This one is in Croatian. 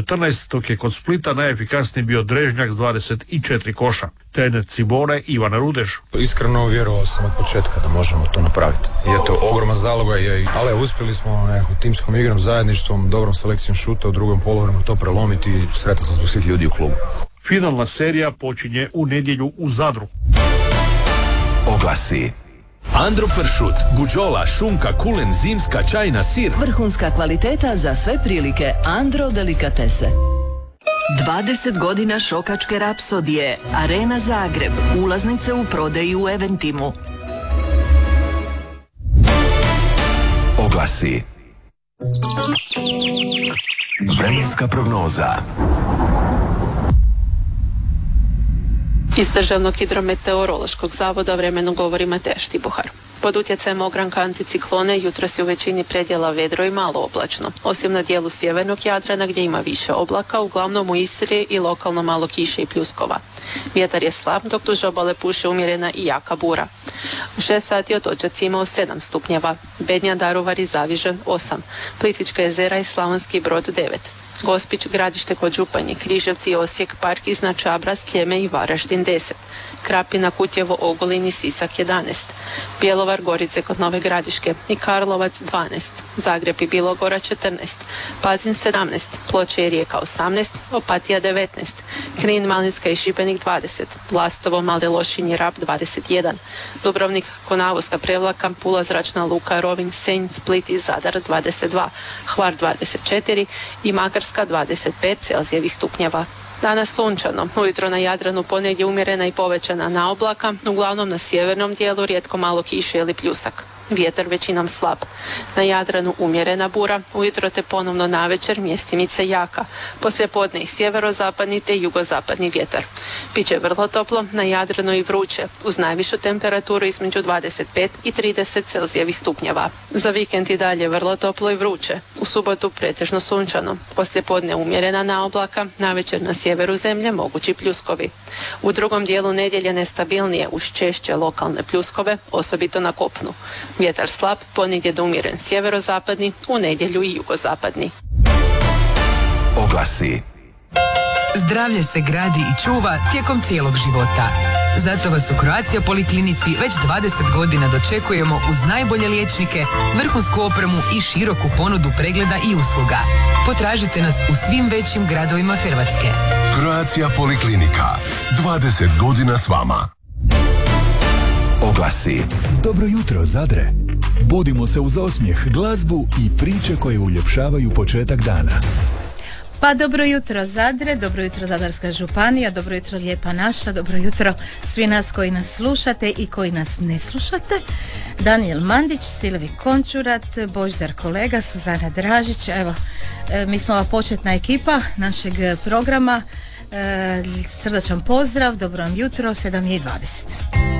14, dok je kod Splita najefikasniji bio Drežnjak s 24 koša. Trener Cibone Ivan Rudež. Iskreno vjerovao sam od početka da možemo to napraviti. Je to ogroman zalogaj, ali uspjeli smo timskom igrom, zajedništvom, dobrom selekcijom šuta u drugom poluvremenu to prelomiti i sretan sam zbog svih ljudi u klubu. Finalna serija počinje u nedjelju u Zadru. Oglasi. Andro pršut, buđola, šunka, kulen, zimska, čajna, sir. Vrhunska kvaliteta za sve prilike. Andro delikatese. 20 godina šokačke rapsodije. Arena Zagreb. Ulaznice u prodaji u Eventimu. Oglasi. Vremenska prognoza. Iz Državnog hidrometeorološkog zavoda vremenu govori Mateja Štibohar. Pod utjecajem ogranka anticiklone jutros je u većini predjela vedro i malo oblačno, osim na dijelu sjevernog Jadrana gdje ima više oblaka, uglavnom u Istri i lokalno malo kiše i pljuskova. Vjetar je slab, dok duž obale puše umjerena i jaka bura. U 6 sati otočac imao 7 stupnjeva, Bednja, Daruvar i Zavižan 8, Plitvička jezera i Slavonski Brod 9. Gospić, Gradište kod Županje, Križevci, Osijek, Park iznad Čabra, Sljeme i Varaždin 10. Krapina, Kutjevo, Ogulin i Sisak 11. Bjelovar, Gorice kod Nove Gradiške i Karlovac 12. Zagreb i Bilogora 14. Pazin 17. Ploče i Rijeka 18. Opatija 19. Knin, Malinska i Šibenik 20. Lastovo, Male Lošinj i Rab 21. Dubrovnik, Konavoska, Prevlaka, Pula, Zračna luka, Rovinj, Senj, Split i Zadar 22. Hvar 24 i Makarska 25 Celzijevih stupnjeva. Danas sunčano, ujutro na Jadranu ponegdje umjerena i povećana naoblaka, uglavnom na sjevernom dijelu rijetko malo kiše ili pljusak. Vjetar većinom slab. Na Jadranu umjerena bura, ujutro te ponovno navečer mjestimice jaka. Poslijepodne i sjeverozapadni te jugozapadni vjetar. Biće vrlo toplo, na Jadranu i vruće, uz najvišu temperaturu između 25 i 30 Celzijevih stupnjeva. Za vikend i dalje vrlo toplo i vruće. U subotu pretežno sunčano. Poslijepodne umjerena naoblaka, navečer na sjeveru zemlje mogući pljuskovi. U drugom dijelu nedjelje nestabilnije uz češće lokalne pljuskove, osobito na kopnu. Vjetar slab, ponegdje do umjeren sjeverozapadni, u nedjelju i jugozapadni. Oglasi. Zdravlje se gradi i čuva tijekom cijelog života. Zato vas u Croatia Poliklinici već 20 godina dočekujemo uz najbolje liječnike, vrhunsku opremu i široku ponudu pregleda i usluga. Potražite nas u svim većim gradovima Hrvatske. Croatia Poliklinika. 20 godina s vama. Oglasi. Dobro jutro, Zadre. Budimo se uz osmijeh, glazbu i priče koje uljepšavaju početak dana. Pa dobro jutro Zadre, dobro jutro Zadarska županija, dobro jutro Lijepa naša, dobro jutro svi nas koji nas slušate i koji nas ne slušate. Daniel Mandić, Silvi Končurat, Božidar kolega, Suzana Dražić, evo, mi smo ova početna ekipa našeg programa. Srdačan pozdrav, dobro vam jutro, 7:20.